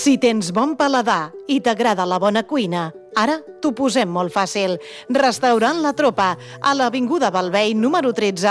Si tens bon paladar i t'agrada la bona cuina, ara t'ho posem molt fàcil. Restaurant La Tropa, a l'Avinguda Balvei, número 13,